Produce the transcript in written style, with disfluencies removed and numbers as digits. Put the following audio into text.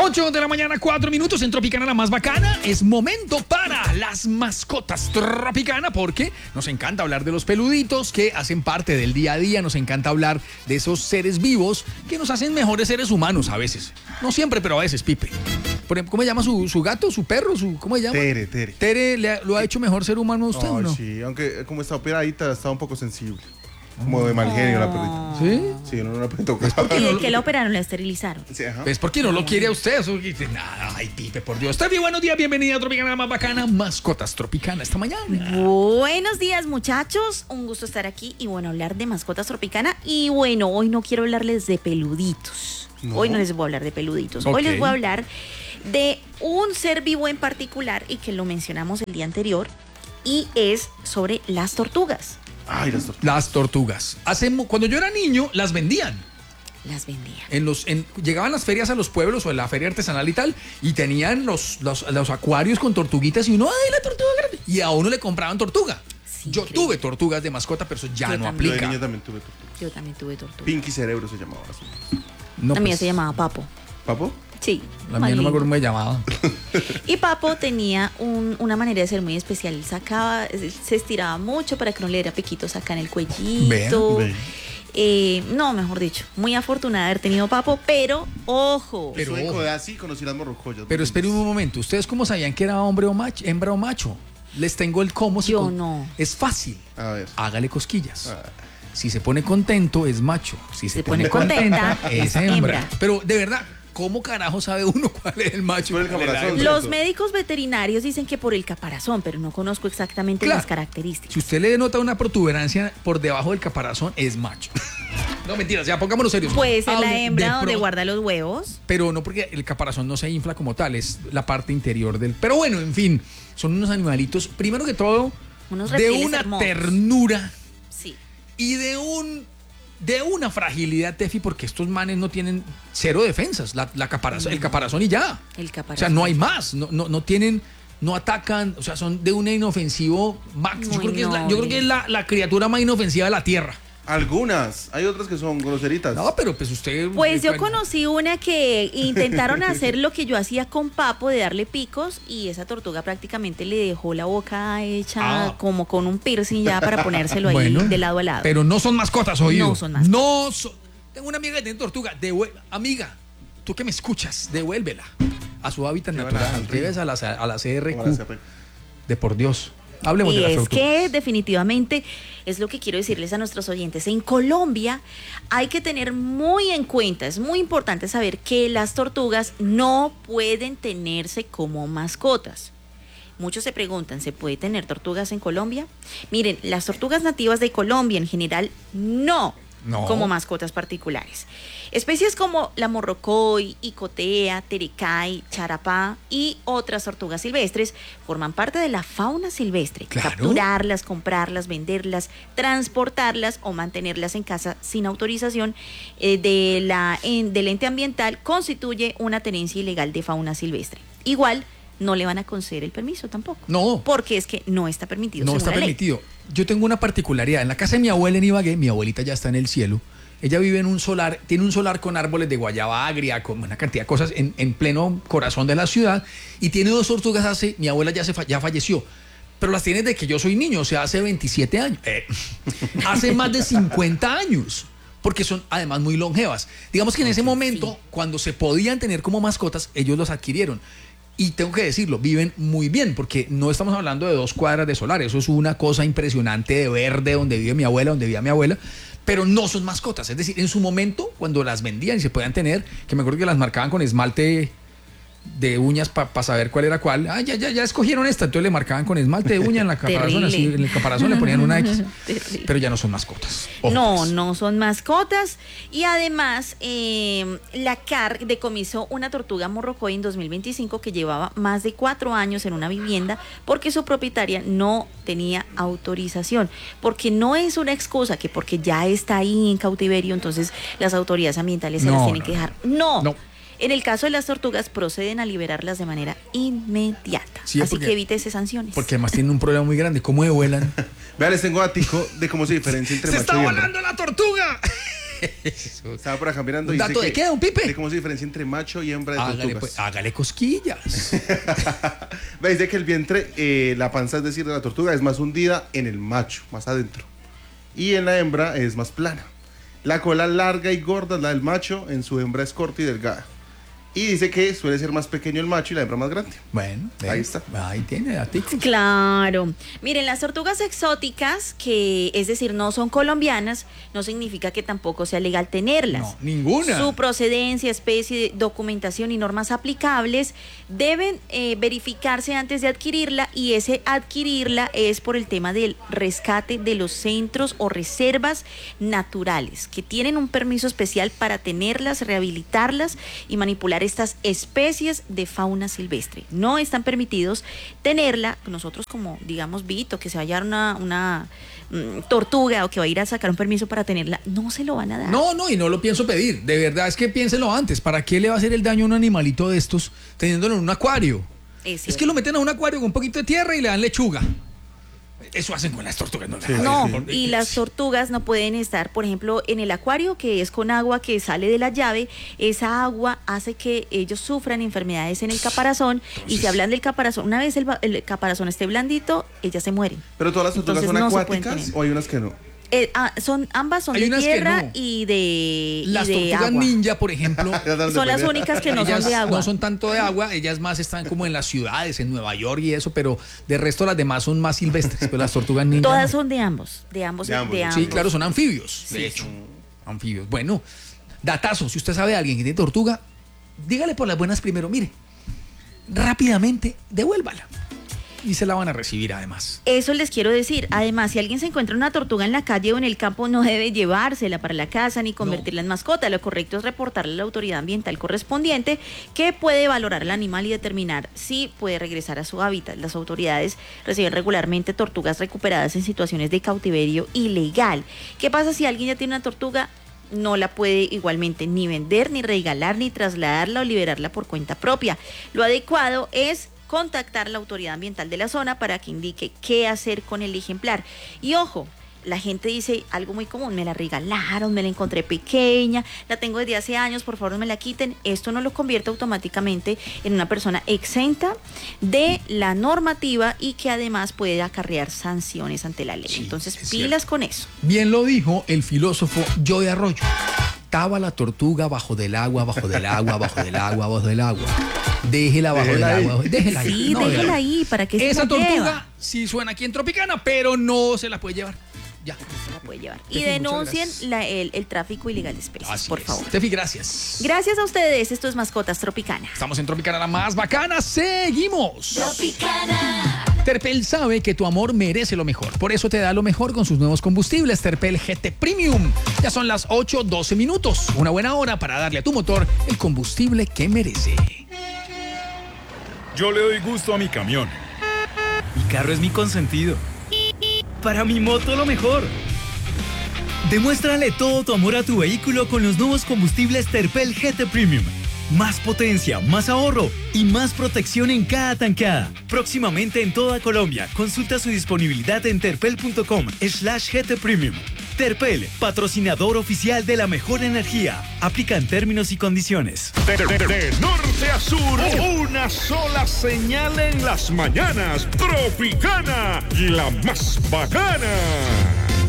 8 de la mañana, 4 minutos en Tropicana, la más bacana. Es momento para las mascotas Tropicana, porque nos encanta hablar de los peluditos que hacen parte del día a día. Nos encanta hablar de esos seres vivos que nos hacen mejores seres humanos a veces. No siempre, pero a veces, Pipe. Por ejemplo, ¿cómo se llama su gato, su perro? ¿Cómo se llama? Tere. ¿Tere lo ha hecho mejor ser humano a usted o no? Sí, aunque como está operadita, está un poco sensible. Como de mal genio la perrita. ¿Sí? Sí, uno no la puede tocar. ¿Y de qué la operaron? ¿La esterilizaron? Sí, ajá. ¿Ves por qué no lo quiere a usted? Eso dice, nada, ay, Pipe, por Dios. Steffi, buenos días, bienvenida a Tropicana, la más bacana. Mascotas Tropicana esta mañana. Buenos días, muchachos. Un gusto estar aquí y bueno, hablar de mascotas Tropicana. Y bueno, hoy no quiero hablarles de peluditos. No. Hoy no les voy a hablar de peluditos. Ok. Hoy les voy a hablar de un ser vivo en particular y que lo mencionamos el día anterior. Y es sobre las tortugas. Ay, las tortugas. Las tortugas. Cuando yo era niño, las vendían. Las vendían. Llegaban las ferias a los pueblos o en la feria artesanal y tal, y tenían los acuarios con tortuguitas y uno, ¡ay, la tortuga grande! Y a uno le compraban tortuga. Sí, Yo increíble. tuve tortugas de mascota, pero eso ya Yo no también. Yo de aplica. niño también tuve tortugas. Yo también tuve tortuga. Pinky Cerebro se llamaba así. No, La mía pues, se llamaba Papo. ¿Papo? Sí. La mía no me acuerdo malín. cómo me llamaba. Y Papo tenía una manera de ser muy especial. Él sacaba, se estiraba mucho para que no le diera piquitos acá en el cuellito. Ve. No, mejor dicho, muy afortunada de haber tenido Papo, pero ojo. Pero Pero ojo. así conocí las morrocoyas. Pero esperen un momento, ¿ustedes cómo sabían que era hembra o macho? Les tengo el cómo. Yo no. Es fácil. A ver. Hágale cosquillas. Ah. Si se pone contento, es macho. Si se pone contenta, es es hembra. hembra. Pero de verdad, ¿cómo carajo sabe uno cuál es el macho? Por el caparazón. Los médicos veterinarios dicen que por el caparazón, pero no conozco exactamente Claro. las características. Si usted le nota una protuberancia por debajo del caparazón, es macho. No, mentiras, ya pongámonos serios. Puede ser Hable la de hembra donde guarda los huevos. Pero no porque el caparazón no se infla como tal, es la parte interior del... Pero bueno, en fin, son unos animalitos, primero que todo, Unos de reptiles una hermosos. ternura Sí. y de una fragilidad, Tefi, porque estos manes no tienen cero defensas, el caparazón y ya. El O caparazón. sea, no hay más, no tienen, no atacan, o sea, son de un inofensivo max. Yo Muy creo que es la criatura más inofensiva de la Tierra. Algunas. Hay otras que son groseritas. No, pero pues usted... Pues yo conocí una que intentaron hacer lo que yo hacía con Papo, de darle picos, y esa tortuga prácticamente le dejó la boca hecha como con un piercing ya para ponérselo ahí Bueno, de lado a lado. Pero no son mascotas, oído. No son mascotas. No son... Tengo una amiga que tiene tortuga. Amiga, tú que me escuchas, devuélvela a su hábitat Llévala natural. al río. Lleves a la Como la CRQ. CP. De por Dios. Hablemos Y de las es tortugas. que definitivamente es lo que quiero decirles a nuestros oyentes. En Colombia hay que tener muy en cuenta, es muy importante saber que las tortugas no pueden tenerse como mascotas. Muchos se preguntan, ¿se puede tener tortugas en Colombia? Miren, las tortugas nativas de Colombia en general no. Como mascotas particulares. Especies como la morrocoy, icotea, terecay, charapá y otras tortugas silvestres forman parte de la fauna silvestre. Claro. Capturarlas, comprarlas, venderlas, transportarlas o mantenerlas en casa sin autorización del ente ambiental constituye una tenencia ilegal de fauna silvestre. Igual, no le van a conceder el permiso tampoco. No. Porque es que no está permitido. No según está la ley. permitido. Yo tengo una particularidad. En la casa de mi abuela en Ibagué, mi abuelita ya está en el cielo. Ella vive en un solar, tiene un solar con árboles de guayaba agria, con una cantidad de cosas en pleno corazón de la ciudad. Y tiene 2 tortugas mi abuela ya falleció. Pero las tiene desde que yo soy niño, o sea, hace 27 años. Hace más de 50 años. Porque son además muy longevas. Digamos que en ese momento, cuando se podían tener como mascotas, ellos los adquirieron. Y tengo que decirlo, viven muy bien, porque no estamos hablando de 2 cuadras de solar. Eso es una cosa impresionante de verde donde vive mi abuela, donde vivía mi abuela. Pero no son mascotas. Es decir, en su momento, cuando las vendían y se podían tener, que me acuerdo que las marcaban con esmalte de uñas para saber cuál era cuál. Ah, ya escogieron esta. Entonces le marcaban con esmalte de uña en la caparazón. Así, en el caparazón le ponían una X. Terrible. Pero ya no son mascotas. Ojo, No, pues. no son mascotas. Y además, la CAR decomisó una tortuga morrocoy en 2025 que llevaba más de 4 años en una vivienda porque su propietaria no tenía autorización. Porque no es una excusa que porque ya está ahí en cautiverio, entonces las autoridades ambientales se las tienen que dejar. No. En el caso de las tortugas, proceden a liberarlas de manera inmediata. Sí, así porque- que evítese sanciones. Porque además tienen un problema muy grande. ¿Cómo devuelan? Vean, les tengo datico de cómo se diferencia entre ¡Se macho está y hembra. volando la tortuga! Estaba por acá mirando ¿Un y dato de qué, don Pipe? de cómo se diferencia entre macho y hembra de Hágale, tortugas. pues, hágale cosquillas. Veis de que el vientre, la panza, es decir, de la tortuga, es más hundida en el macho, más adentro. Y en la hembra es más plana. La cola larga y gorda es la del macho, en su hembra es corta y delgada. Y dice que suele ser más pequeño el macho y la hembra más grande. Bueno, Ahí está. Ahí tiene artículos. Claro. Miren, las tortugas exóticas, que es decir, no son colombianas, no significa que tampoco sea legal tenerlas. No, ninguna. Su procedencia, especie, documentación y normas aplicables deben verificarse antes de adquirirla, y ese adquirirla es por el tema del rescate de los centros o reservas naturales, que tienen un permiso especial para tenerlas, rehabilitarlas y manipular estas especies de fauna silvestre. No están permitidos tenerla. Nosotros, como digamos Vito, que se va a llevar una tortuga o que va a ir a sacar un permiso para tenerla, no se lo van a dar. No, y no lo pienso pedir. De verdad es que piénselo antes. ¿Para qué le va a hacer el daño a un animalito de estos teniéndolo en un acuario? Es que lo meten a un acuario con un poquito de tierra y le dan lechuga. Eso hacen con las tortugas. No, y las tortugas no pueden estar, por ejemplo, en el acuario, que es con agua que sale de la llave. Esa agua hace que ellos sufran enfermedades en el caparazón. Entonces, y si hablan del caparazón, una vez el caparazón esté blandito, ellas se mueren. ¿Pero todas las tortugas Entonces, son no acuáticas o hay unas que no? Ambas son Hay de unas tierra no. y de Las y de tortugas agua. ninja, por ejemplo, son las únicas que no ellas son de agua. no son tanto de agua, ellas más están como en las ciudades, en Nueva York y eso, pero de resto las demás son más silvestres. Pero las tortugas ninja Todas no. son de ambos. Sí, claro, son anfibios, de hecho. Anfibios. Bueno, datazo, si usted sabe de alguien que tiene tortuga, dígale por las buenas primero, mire, rápidamente devuélvala. Y se la van a recibir además. Eso les quiero decir. Además, si alguien se encuentra una tortuga en la calle o en el campo, no debe llevársela para la casa ni convertirla en mascota. Lo correcto es reportarle a la autoridad ambiental correspondiente, que puede valorar al animal y determinar si puede regresar a su hábitat. Las autoridades reciben regularmente tortugas recuperadas en situaciones de cautiverio ilegal. ¿Qué pasa si alguien ya tiene una tortuga? No la puede igualmente ni vender, ni regalar, ni trasladarla o liberarla por cuenta propia. Lo adecuado es contactar a la autoridad ambiental de la zona para que indique qué hacer con el ejemplar. Y ojo, la gente dice algo muy común: me la regalaron, me la encontré pequeña, la tengo desde hace años, por favor no me la quiten. Esto no lo convierte automáticamente en una persona exenta de la normativa y que además puede acarrear sanciones ante la ley. Sí, entonces pilas cierto. con eso. Bien lo dijo el filósofo Joe Arroyo. Estaba la tortuga bajo del agua, bajo del agua, bajo del agua, bajo del agua. Déjela bajo del agua. Déjela ahí. Sí, déjela ahí para que esa se la tortuga lleva. sí suena aquí en Tropicana, pero no se la puede llevar. Ya. Se la puede llevar. Y Tefi, denuncien muchas gracias. el tráfico ilegal de especies, Así por es. favor. Tefi, gracias. Gracias a ustedes. Esto es Mascotas Tropicana. Estamos en Tropicana, la más bacana. Seguimos. Tropicana. Terpel sabe que tu amor merece lo mejor. Por eso te da lo mejor con sus nuevos combustibles Terpel GT Premium. Ya son las 8:12 minutos. Una buena hora para darle a tu motor el combustible que merece. Yo le doy gusto a mi camión. Mi carro es mi consentido. Para mi moto lo mejor. Demuéstrale todo tu amor a tu vehículo con los nuevos combustibles Terpel GT Premium. Más potencia, más ahorro y más protección en cada tanqueada. Próximamente en toda Colombia. Consulta su disponibilidad en terpel.com/GT Premium. Terpel, patrocinador oficial de la mejor energía. Aplican términos y condiciones. De norte a sur, una sola señal en las mañanas. Tropicana, la más bacana.